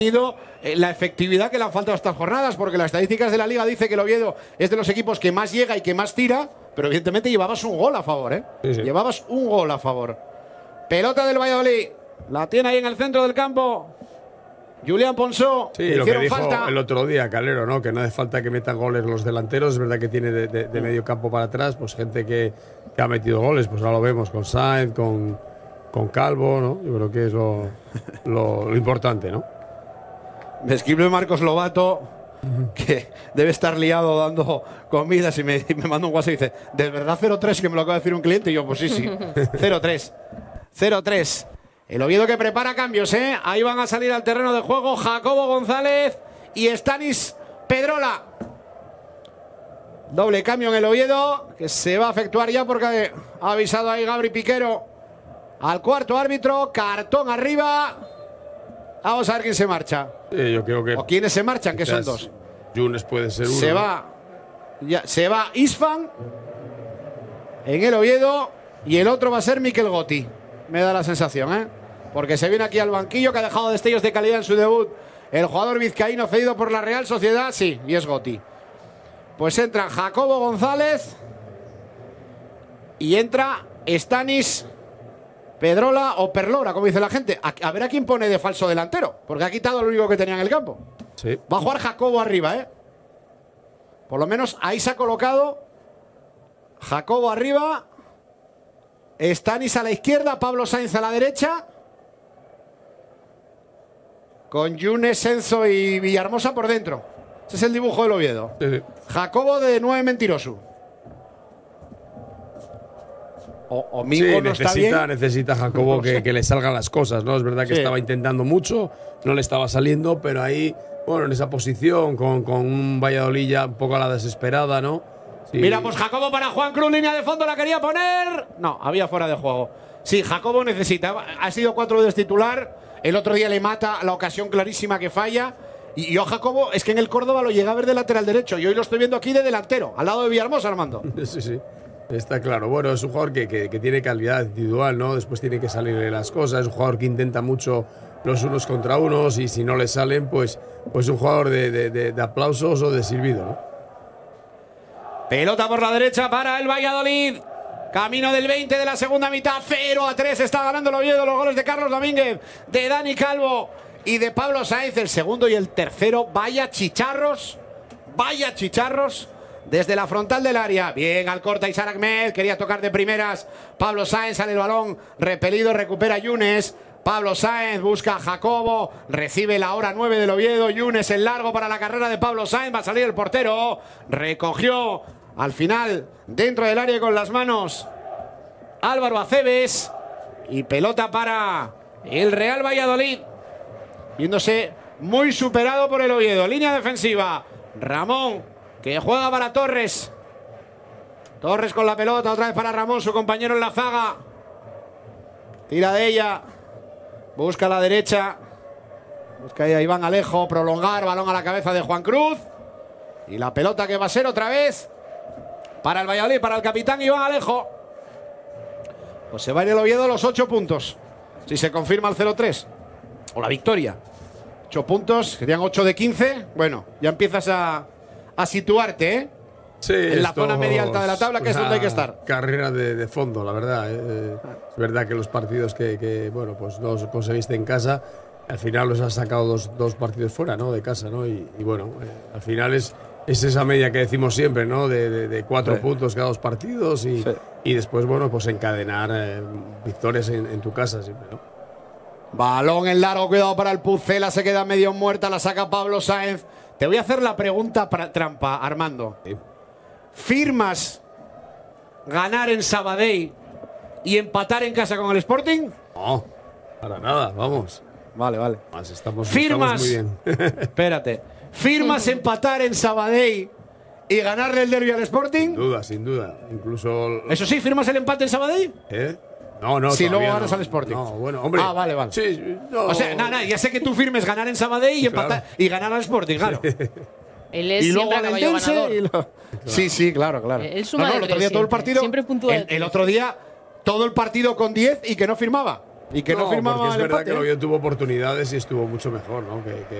la efectividad que le han faltado estas jornadas, porque las estadísticas de la Liga dice que el Oviedo es de los equipos que más llega y que más tira, pero evidentemente llevabas un gol a favor, ¿eh? Sí, sí. Llevabas un gol a favor. Pelota del Valladolid, la tiene ahí en el centro del campo Julián Ponsó. Sí, lo que dijo el otro día Calero, ¿no? Que no hace falta que metan goles los delanteros. Es verdad que tiene de medio campo para atrás pues gente que ha metido goles. Pues ahora lo vemos con Sainz, con Calvo, ¿no? Yo creo que es lo importante, ¿no? Me escribe Marcos Lobato, que debe estar liado dando comidas y me manda un WhatsApp y dice: ¿de verdad 0-3? Que me lo acaba de decir un cliente. Y yo, pues sí, 0-3. 0-3. El Oviedo que prepara cambios, ¿eh? Ahí van a salir al terreno de juego Jacobo González y Stanis Pedrola. Doble cambio en el Oviedo, que se va a efectuar ya porque ha avisado ahí Gabri Piquero al cuarto árbitro. Cartón arriba. Vamos a ver quién se marcha. Yo creo que… ¿O quiénes se marchan? Que son dos. Yunes puede ser uno. Se va Isfan en el Oviedo y el otro va a ser Mikel Gotti. Me da la sensación, ¿eh? Porque se viene aquí al banquillo, que ha dejado destellos de calidad en su debut. El jugador vizcaíno cedido por la Real Sociedad, sí, y es Gotti. Pues entra Jacobo González y entra Stanis Pedrola o Perlora, como dice la gente. A ver a quién pone de falso delantero, porque ha quitado lo único que tenía en el campo. Sí. Va a jugar Jacobo arriba, ¿eh? Por lo menos ahí se ha colocado Jacobo arriba, Stanis a la izquierda, Pablo Sainz a la derecha, con Yunes, Enzo y Villahermosa por dentro. Ese es el dibujo del Oviedo. Sí. Jacobo de 9 mentiroso. O Mingo no está bien. Necesita Jacobo que le salgan las cosas, ¿no? Es verdad que estaba intentando mucho, no le estaba saliendo, pero ahí, bueno, en esa posición, con un Valladolid ya un poco a la desesperada, ¿no? Sí. Mira, pues Jacobo para Juan Cruz, línea de fondo, la quería poner. No, había fuera de juego. Sí, Jacobo necesita. Ha sido 4 veces titular. El otro día le mata la ocasión clarísima que falla. Y yo a Jacobo, es que en el Córdoba lo llega a ver de lateral derecho. Y hoy lo estoy viendo aquí de delantero, al lado de Villahermosa, Armando. Sí, sí. Está claro. Bueno, es un jugador que tiene calidad individual, ¿no? Después tiene que salirle las cosas. Es un jugador que intenta mucho los unos contra unos y si no le salen, pues un jugador de aplausos o de silbido, ¿no? Pelota por la derecha para el Valladolid. Camino del 20 de la segunda mitad. 0-3 está ganando el Oviedo. Los goles de Carlos Domínguez, de Dani Calvo y de Pablo Sainz. El segundo y el tercero. Vaya chicharros. Vaya chicharros. Desde la frontal del área. Bien al corta Isaac Ahmed. Quería tocar de primeras. Pablo Sainz sale el balón. Repelido. Recupera Yunes. Pablo Sainz busca a Jacobo. Recibe la hora 9 del Oviedo. Yunes en largo para la carrera de Pablo Sainz. Va a salir el portero. Recogió al final dentro del área con las manos Álvaro Aceves. Y pelota para el Real Valladolid. Viéndose muy superado por el Oviedo. Línea defensiva. Ramón, que juega para Torres. Torres con la pelota, otra vez para Ramón, su compañero en la zaga. Tira de ella. Busca a la derecha. Busca ahí a Iván Alejo. Prolongar, balón a la cabeza de Juan Cruz. Y la pelota que va a ser otra vez para el Valladolid, para el capitán Iván Alejo. Pues se va en el Oviedo los 8 puntos. Si se confirma el 0-3. O la victoria. 8 puntos, serían 8 de 15. Bueno, ya empiezas a situarte, ¿eh? Sí, en la zona media alta de la tabla, que es donde hay que estar. Carrera de fondo, la verdad. Es verdad que los partidos que bueno, pues no conseguiste en casa, al final los has sacado dos partidos fuera, ¿no? De casa, ¿no? Y bueno, al final es esa media que decimos siempre, ¿no? De 4 puntos cada 2 partidos y después, bueno, pues encadenar victorias en tu casa siempre, ¿no? Balón en largo, cuidado para el Pucela, se queda medio muerta, la saca Pablo Sáenz. Te voy a hacer la pregunta para trampa, Armando. Sí. ¿Firmas ganar en Sabadell y empatar en casa con el Sporting? No, para nada, vamos. Vale. Estamos muy bien. Espérate. ¿Firmas empatar en Sabadell y ganarle el derbi al Sporting? Sin duda. Incluso… Eso sí, ¿firmas el empate en Sabadell? No, si luego ganas al Sporting. No, bueno, hombre. Ah, vale. Sí, no. O sea, ya sé que tú firmes ganar en Sabadell y empatar y ganar al Sporting, claro. Él es y siempre luego a caballo ganador. Sí, claro. Él suma el otro día todo el partido. Siempre puntúa. El otro día todo el partido con 10 y que no firmaba. y que no firmaba porque es el verdad empate. que el Oviedo tuvo oportunidades y estuvo mucho mejor, ¿no? Que